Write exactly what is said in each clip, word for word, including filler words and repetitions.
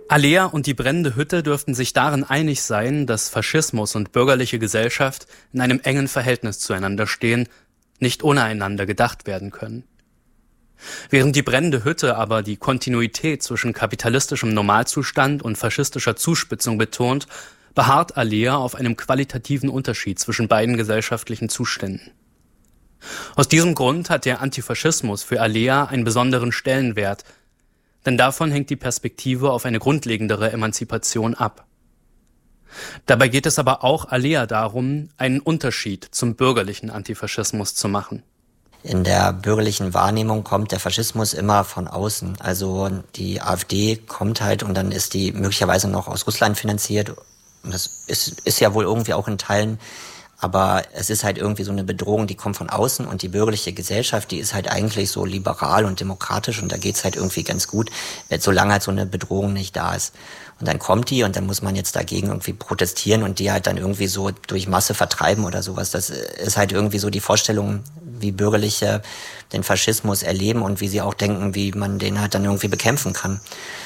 Alea und die brennende Hütte dürften sich darin einig sein, dass Faschismus und bürgerliche Gesellschaft in einem engen Verhältnis zueinander stehen, nicht ohne einander gedacht werden können. Während die brennende Hütte aber die Kontinuität zwischen kapitalistischem Normalzustand und faschistischer Zuspitzung betont, beharrt Alea auf einem qualitativen Unterschied zwischen beiden gesellschaftlichen Zuständen. Aus diesem Grund hat der Antifaschismus für Alea einen besonderen Stellenwert, denn davon hängt die Perspektive auf eine grundlegendere Emanzipation ab. Dabei geht es aber auch Alea darum, einen Unterschied zum bürgerlichen Antifaschismus zu machen. In der bürgerlichen Wahrnehmung kommt der Faschismus immer von außen. Also die AfD kommt halt und dann ist die möglicherweise noch aus Russland finanziert. Und das ist, ist ja wohl irgendwie auch in Teilen. Aber es ist halt irgendwie so eine Bedrohung, die kommt von außen, und die bürgerliche Gesellschaft, die ist halt eigentlich so liberal und demokratisch, und da geht's halt irgendwie ganz gut, solange halt so eine Bedrohung nicht da ist. Und dann kommt die und dann muss man jetzt dagegen irgendwie protestieren und die halt dann irgendwie so durch Masse vertreiben oder sowas. Das ist halt irgendwie so die Vorstellung, wie Bürgerliche den Faschismus erleben und wie sie auch denken, wie man den halt dann irgendwie bekämpfen kann.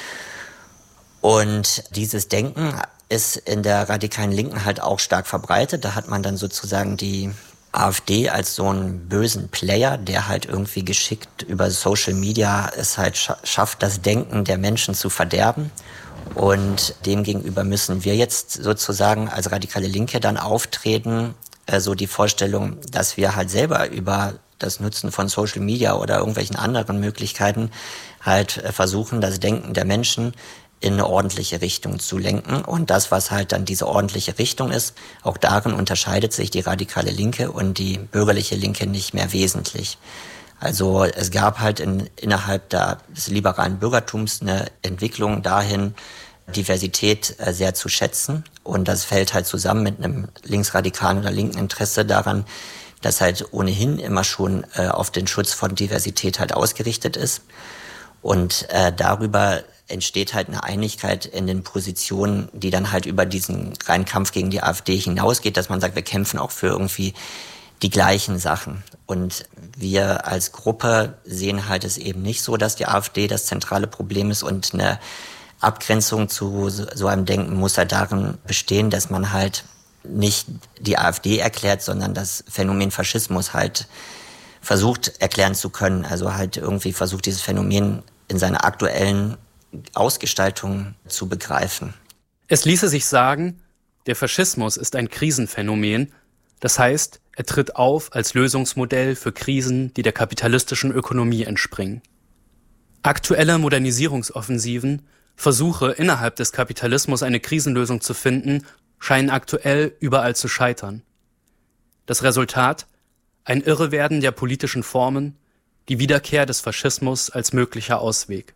Und dieses Denken ist in der radikalen Linken halt auch stark verbreitet. Da hat man dann sozusagen die AfD als so einen bösen Player, der halt irgendwie geschickt über Social Media es halt scha- schafft, das Denken der Menschen zu verderben. Und demgegenüber müssen wir jetzt sozusagen als radikale Linke dann auftreten, äh, so die Vorstellung, dass wir halt selber über das Nutzen von Social Media oder irgendwelchen anderen Möglichkeiten halt äh, versuchen, das Denken der Menschen in eine ordentliche Richtung zu lenken. Und das, was halt dann diese ordentliche Richtung ist, auch darin unterscheidet sich die radikale Linke und die bürgerliche Linke nicht mehr wesentlich. Also es gab halt in, innerhalb der, des liberalen Bürgertums eine Entwicklung dahin, Diversität äh, sehr zu schätzen. Und das fällt halt zusammen mit einem linksradikalen oder linken Interesse daran, das halt ohnehin immer schon äh, auf den Schutz von Diversität halt ausgerichtet ist. Und äh, darüber entsteht halt eine Einigkeit in den Positionen, die dann halt über diesen reinen Kampf gegen die AfD hinausgeht, dass man sagt, wir kämpfen auch für irgendwie die gleichen Sachen. Und wir als Gruppe sehen halt es eben nicht so, dass die AfD das zentrale Problem ist, und eine Abgrenzung zu so einem Denken muss halt darin bestehen, dass man halt nicht die AfD erklärt, sondern das Phänomen Faschismus halt versucht erklären zu können. Also halt irgendwie versucht, dieses Phänomen in seiner aktuellen Ausgestaltung zu begreifen. Es ließe sich sagen, der Faschismus ist ein Krisenphänomen, das heißt, er tritt auf als Lösungsmodell für Krisen, die der kapitalistischen Ökonomie entspringen. Aktuelle Modernisierungsoffensiven, Versuche innerhalb des Kapitalismus eine Krisenlösung zu finden, scheinen aktuell überall zu scheitern. Das Resultat? Ein Irrewerden der politischen Formen, die Wiederkehr des Faschismus als möglicher Ausweg.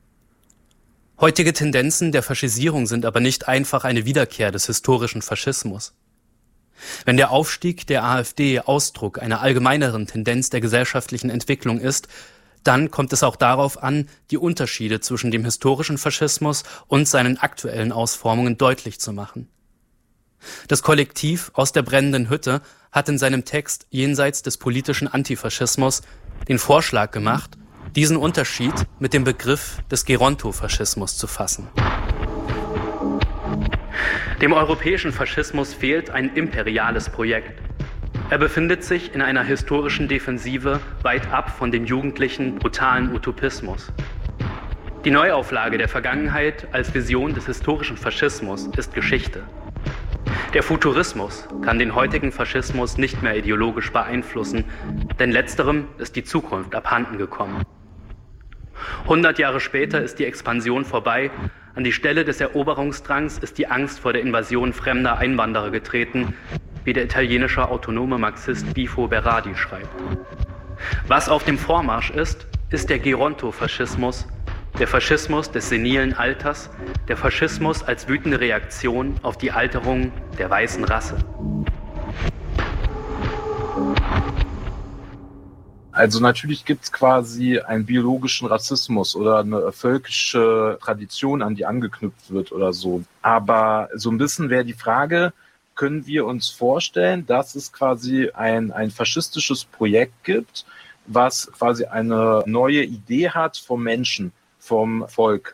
Heutige Tendenzen der Faschisierung sind aber nicht einfach eine Wiederkehr des historischen Faschismus. Wenn der Aufstieg der AfD Ausdruck einer allgemeineren Tendenz der gesellschaftlichen Entwicklung ist, dann kommt es auch darauf an, die Unterschiede zwischen dem historischen Faschismus und seinen aktuellen Ausformungen deutlich zu machen. Das Kollektiv aus der brennenden Hütte hat in seinem Text Jenseits des politischen Antifaschismus den Vorschlag gemacht, diesen Unterschied mit dem Begriff des Gerontofaschismus zu fassen. Dem europäischen Faschismus fehlt ein imperiales Projekt. Er befindet sich in einer historischen Defensive weit ab von dem jugendlichen, brutalen Utopismus. Die Neuauflage der Vergangenheit als Vision des historischen Faschismus ist Geschichte. Der Futurismus kann den heutigen Faschismus nicht mehr ideologisch beeinflussen, denn letzterem ist die Zukunft abhanden gekommen. Hundert Jahre später ist die Expansion vorbei. An die Stelle des Eroberungsdrangs ist die Angst vor der Invasion fremder Einwanderer getreten, wie der italienische autonome Marxist Bifo Berardi schreibt. Was auf dem Vormarsch ist, ist der Gerontofaschismus, der Faschismus des senilen Alters, der Faschismus als wütende Reaktion auf die Alterung der weißen Rasse. Also natürlich gibt es quasi einen biologischen Rassismus oder eine völkische Tradition, an die angeknüpft wird oder so. Aber so ein bisschen wäre die Frage, können wir uns vorstellen, dass es quasi ein, ein faschistisches Projekt gibt, was quasi eine neue Idee hat vom Menschen, vom Volk,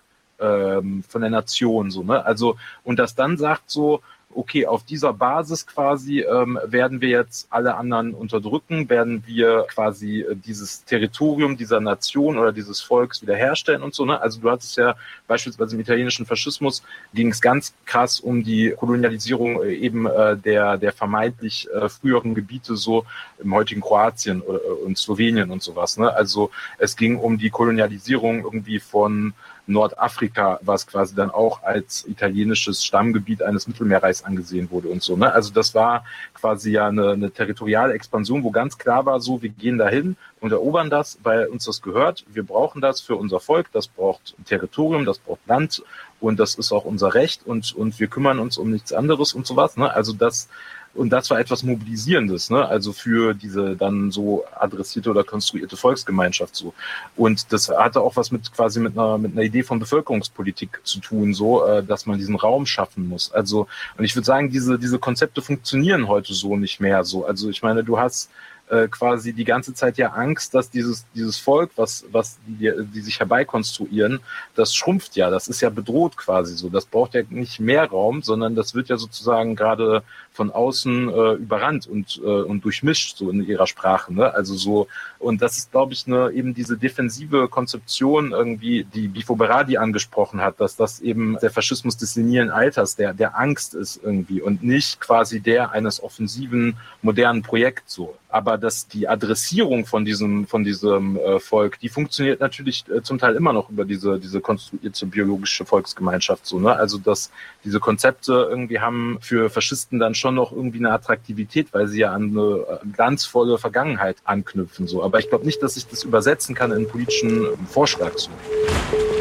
ähm, von der Nation, so, ne? Also, und das dann sagt so, okay, auf dieser Basis quasi ähm, werden wir jetzt alle anderen unterdrücken, werden wir quasi äh, dieses Territorium dieser Nation oder dieses Volks wiederherstellen und so, ne? Also du hattest ja beispielsweise im italienischen Faschismus ging es ganz krass um die Kolonialisierung äh, eben äh, der der vermeintlich äh, früheren Gebiete, so im heutigen Kroatien äh, und Slowenien und sowas, ne? Also es ging um die Kolonialisierung irgendwie von Nordafrika, was quasi dann auch als italienisches Stammgebiet eines Mittelmeerreichs angesehen wurde und so, ne? Also das war quasi ja eine, eine territoriale Expansion, wo ganz klar war, so, wir gehen dahin und erobern das, weil uns das gehört. Wir brauchen das für unser Volk, das braucht Territorium, das braucht Land und das ist auch unser Recht und, und wir kümmern uns um nichts anderes und sowas, ne? Also das Und das war etwas Mobilisierendes, ne? Also für diese dann so adressierte oder konstruierte Volksgemeinschaft so. Und das hatte auch was mit quasi mit einer mit einer Idee von Bevölkerungspolitik zu tun, so, äh, dass man diesen Raum schaffen muss. Also, und ich würde sagen, diese diese Konzepte funktionieren heute so nicht mehr so. Also ich meine, du hast äh, quasi die ganze Zeit ja Angst, dass dieses dieses Volk, was was die, die sich herbeikonstruieren, das schrumpft ja, das ist ja bedroht quasi so. Das braucht ja nicht mehr Raum, sondern das wird ja sozusagen gerade von außen äh, überrannt und äh, und durchmischt so in ihrer Sprache, ne? Also so, und das ist, glaube ich, eine eben diese defensive Konzeption irgendwie, die Bifo Berardi angesprochen hat, dass das eben der Faschismus des senilen Alters, der der Angst ist irgendwie und nicht quasi der eines offensiven modernen Projekts so. Aber dass die Adressierung von diesem von diesem äh, Volk, die funktioniert natürlich äh, zum Teil immer noch über diese diese konstruierte biologische Volksgemeinschaft so, ne? Also dass diese Konzepte irgendwie haben für Faschisten dann schon noch irgendwie eine Attraktivität, weil sie ja an eine glanzvolle Vergangenheit anknüpfen so. Aber ich glaube nicht, dass ich das übersetzen kann in einen politischen Vorschlag so.